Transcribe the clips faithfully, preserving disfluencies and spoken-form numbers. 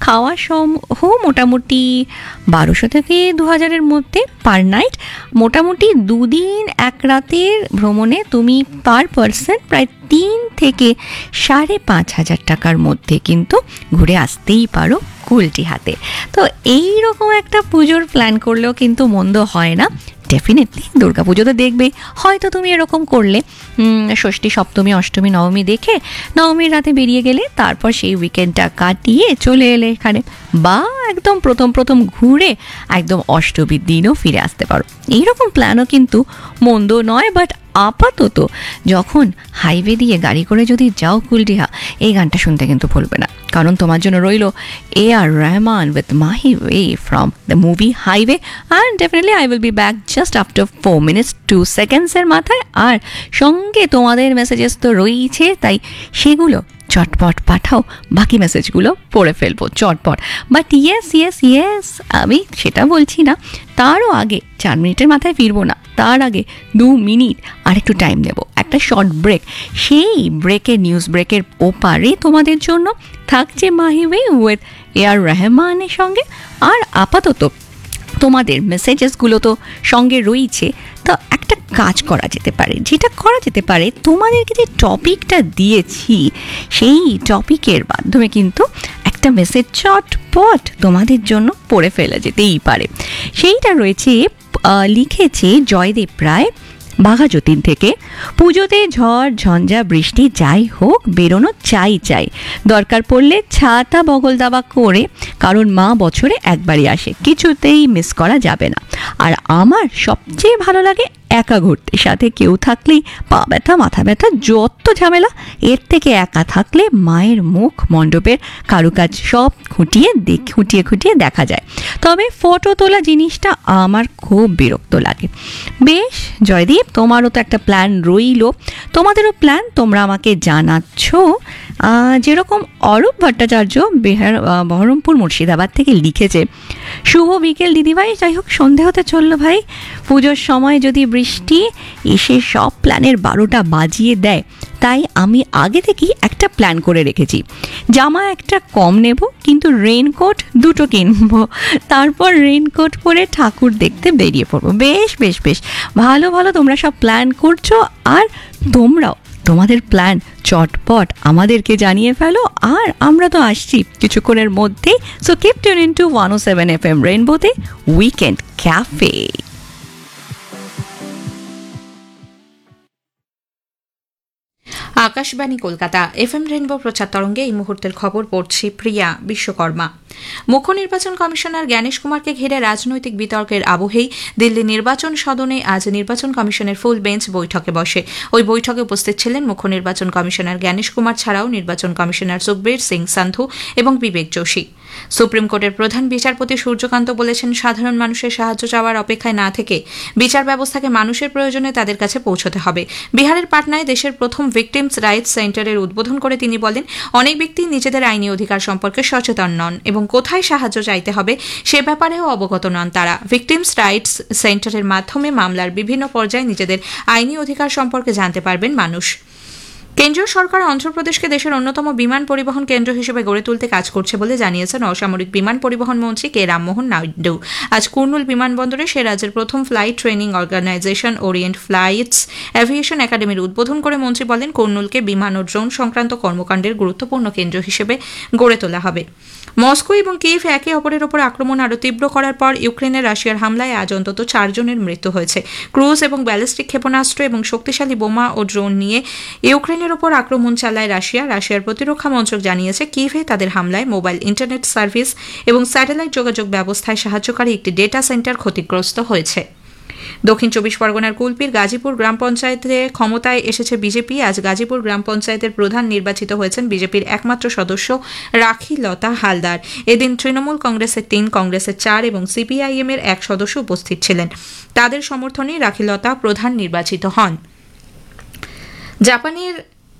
খাওয়া সহ মোটামুটি বারোশো থেকে দু হাজারের মধ্যে পার নাইট। মোটামুটি দুদিন এক রাতের ভ্রমণে তুমি পার পারসন প্রায় তিন থেকে সাড়ে পাঁচ হাজার টাকার মধ্যে কিন্তু ঘুরে আসতেই পারো কুলটি হাতে। তো এই রকম একটা পুজোর প্ল্যান করলেও কিন্তু মন্দ হয় না। ডেফিনেটলি দুর্গা পুজো তো দেখবে, হয়তো তুমি এরকম করলে ষষ্ঠী সপ্তমী অষ্টমী নবমী দেখে নবমীর রাতে বেরিয়ে গেলে, তারপর সেই উইকেন্ডটা কাটিয়ে চলে এলে এখানে, বা একদম প্রথম প্রথম ঘুরে একদম অষ্টমীর দিনও ফিরে আসতে পারো। এইরকম প্ল্যানও কিন্তু মন্দ নয়। বাট আপাতত যখন হাইওয়ে দিয়ে গাড়ি করে যদি যাও কুলডিহা, এই গানটা শুনতে কিন্তু ভুলবে না, কারণ তোমার জন্য রইল এ আর Rahman with Mahi way from the movie highway. And definitely I will be back just after four minutes to সেকেন্ডসের মাথায়। আর সঙ্গে তোমাদের মেসেজেস তো রয়েছে, তাই সেগুলো চটপট পাঠাও, বাকি মেসেজগুলো পড়ে ফেলবো চটপট। বাট ইয়েস ইয়েস ইয়েস আমি সেটা বলছি না, তারও আগে চার মিনিটের মাথায় ফিরবো না, তার আগে দু মিনিট আর একটু টাইম নেব, একটা শর্ট ব্রেক। সেই ব্রেকের নিউজ ব্রেকের ওপারে তোমাদের জন্য থাকছে মাহিওয়ে উইথ এ আর রহমানের সঙ্গে। আর আপাতত তোমাদের মেসেজেসগুলো তো সঙ্গে রয়েছে, তো একটা কাজ করা যেতে পারে, যেটা করা যেতে পারে তোমাদেরকে যে টপিকটা দিয়েছি সেই টপিকের মাধ্যমে কিন্তু একটা মেসেজ চটপট তোমাদের জন্য পড়ে ফেলা যেতেই পারে। সেইটা রয়েছে, লিখেছে জয়দেব রায় বাঘাযতীন থেকে। পুজোতে ঝড় ঝঞ্ঝা বৃষ্টি যাই হোক বেরোনো চাই চাই, দরকার পড়লে ছাতা বগল দাবা করে, কারণ মা বছরে একবারই আসে, কিছুতেই মিস করা যাবে না। আর আমার সবচেয়ে ভালো লাগে একা ঘুরতে, সাথে কেউ থাকলেই পা ব্যথা মাথা ব্যথা যত ঝামেলা, এর থেকে একা থাকলে মায়ের মুখ মণ্ডপের কারুকাজ সব খুঁটিয়ে দেখ খুঁটিয়ে খুঁটিয়ে দেখা যায়। তবে ফটো তোলা জিনিসটা আমার খুব বিরক্ত লাগে। বেশ জয়দীপ, তোমারও তো একটা প্ল্যান রইল, তোমাদেরও প্ল্যান তোমরা আমাকে জানাচ্ছ। যেরকম অরূপ ভট্টাচার্য বিহার বহরমপুর মুর্শিদাবাদ থেকে লিখেছে, শুভ বিকেল দিদিভাই। যাই হোক, সন্ধে হতে চললো ভাই, পুজোর সময় যদি বৃষ্টি এসে সব প্ল্যানের বারোটা বাজিয়ে দেয়, তাই আমি আগে থেকেই একটা প্ল্যান করে রেখেছি। জামা একটা কম নেব, কিন্তু রেইনকোট দুটো কিনবো, তারপর রেইনকোট পরে ঠাকুর দেখতে বেরিয়ে পড়বো। বেশ বেশ বেশ ভালো ভালো তোমরা সব প্ল্যান করছো, আর তোমরাও তোমাদের প্ল্যান চটপট আমাদেরকে জানিয়ে ফেলো। আর আমরা তো আসছি কিছুক্ষণের মধ্যেই। So keep tune in two one O seven F M রেইনবোতে weekend cafe. Akashvani Kolkata F M rainbow প্রচার তরঙ্গে এই মুহূর্তের খবর পড়ছি প্রিয়া বিশ্বকর্মা। মুখ্য নির্বাচন কমিশনার জ্ঞানেশ কুমারকে ঘিরে রাজনৈতিক বিতর্কের আবহেই দিল্লি নির্বাচন সদনে আজ নির্বাচন কমিশনের ফুল বেঞ্চ বৈঠকে বসে। ওই বৈঠকে উপস্থিত ছিলেন মুখ্য নির্বাচন কমিশনার জ্ঞানেশ কুমার ছাড়াও নির্বাচন কমিশনার সুখবীর সিং সান্ধু এবং বিবেক যোশী। সুপ্রিম কোর্টের প্রধান বিচারপতি সূর্যকান্ত বলেছেন, সাধারণ মানুষের সাহায্য চাওয়ার অপেক্ষায় না থেকে বিচার ব্যবস্থাকে মানুষের প্রয়োজনে তাদের কাছে পৌঁছতে হবে। বিহারের পাটনায় দেশের প্রথম ভিকটিমস রাইটস সেন্টারের উদ্বোধন করে তিনি বলেন, অনেক ব্যক্তি নিজেদের আইনি অধিকার সম্পর্কে সচেতন নন এবং কোথায় সাহায্য চাইতে হবে সে ব্যাপারেও অবগত নন তারা। ভিকটিমস রাইটস সেন্টারের মাধ্যমে মামলার বিভিন্ন পর্যায়ে নিজেদের আইনি অধিকার সম্পর্কে জানতে পারবেন মানুষ। কেন্দ্রীয় সরকার অন্ধ্রপ্রদেশকে দেশের অন্যতম বিমান পরিবহন কেন্দ্র হিসেবে গড়ে তুলতে কাজ করছে বলে জানিয়েছেন অসামরিক বিমান পরিবহন মন্ত্রী কে রামমোহন নাইডু। আজ কুর্নুল বিমানবন্দরে সে রাজ্যের প্রথম flight training organisation Orient flights aviation একাডেমির উদ্বোধন করে মন্ত্রী বলেন, কুর্নুলকে বিমান ও ড্রোন সংক্রান্ত কর্মকাণ্ডের গুরুত্বপূর্ণ কেন্দ্র হিসেবে গড়ে তোলা হবে। মস্কো এবং কিয়েভ একে অপরের ওপর আক্রমণ আরও তীব্র করার পর ইউক্রেনের রাশিয়ার হামলায় আজ অন্তত চারজনের মৃত্যু হয়েছে। ক্রুজ এবং ব্যালিস্টিক ক্ষেপণাস্ত্র এবং শক্তিশালী বোমা ও ড্রোন নিয়ে ইউক্রেনের ওপর আক্রমণ চালায় রাশিয়া। রাশিয়ার প্রতিরক্ষা মন্ত্রক জানিয়েছে, কিয়েভে তাদের হামলায় মোবাইল ইন্টারনেট সার্ভিস এবং স্যাটেলাইট যোগাযোগ ব্যবস্থায় সাহায্যকারী একটি ডেটা সেন্টার ক্ষতিগ্রস্ত হয়েছে। দক্ষিণ চব্বিশ পরগনার কুলপির গাজীপুর গ্রাম পঞ্চায়েতে ক্ষমতায় এসেছে বিজেপি। আজ গাজীপুর গ্রাম পঞ্চায়েতের প্রধান নির্বাচিত হয়েছেন বিজেপির একমাত্র সদস্য রাখি লতা হালদার। এদিন তৃণমূল কংগ্রেসের তিন, কংগ্রেসের চার এবং সিপিআইএম এর এক সদস্য উপস্থিত ছিলেন। তাদের সমর্থনে রাখি লতা প্রধান নির্বাচিত হন। জাপানের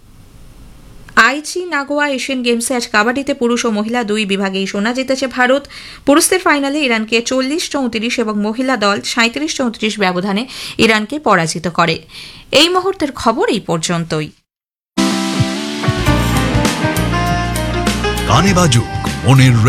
আইচি নাগোয়া এশিয়ান গেমসে আজ কাবাডিতে পুরুষ ও মহিলা দুই বিভাগেই সোনা জিতেছে ভারত। পুরুষদের ফাইনালে ইরানকে চল্লিশ চৌত্রিশ এবং মহিলা দল সাঁত্রিশ চৌত্রিশ ব্যবধানে ইরানকে পরাজিত করে। এই মুহূর্তের খবর এই পর্যন্তই। গানে বাজুক মনের